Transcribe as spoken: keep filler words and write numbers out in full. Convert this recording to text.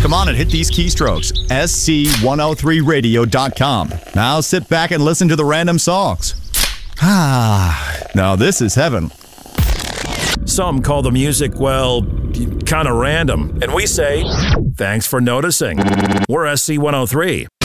Come on and hit these keystrokes. S C one oh three radio dot com. Now sit back and listen to the random songs. Ah, now this is heaven. Some call the music, well, kind of random. And we say, thanks for noticing. We're S C one oh three.